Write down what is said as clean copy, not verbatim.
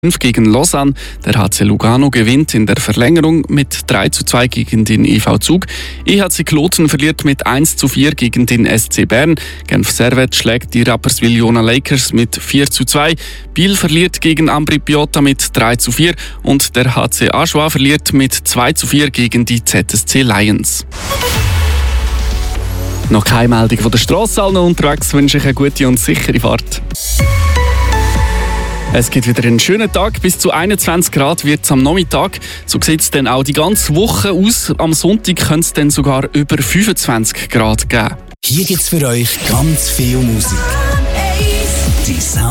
gegen Lausanne. Der HC Lugano gewinnt in der Verlängerung mit 3:2 gegen den EV Zug. EHC Kloten verliert mit 1:4 gegen den SC Bern. Genf Servette schlägt die Rapperswil Jona Lakers mit 4:2. Biel verliert gegen Ambri Piotta mit 3:4 und der HC Aschua verliert mit 2:4 gegen die ZSC Lions. Noch keine Meldung von der Strasse, allen unterwegs wünsche ich eine gute und sichere Fahrt. Es gibt wieder einen schönen Tag, bis zu 21 Grad wird es am Nachmittag. So sieht es dann auch die ganze Woche aus. Am Sonntag könnte es dann sogar über 25 Grad geben. Hier gibt es für euch ganz viel Musik. Die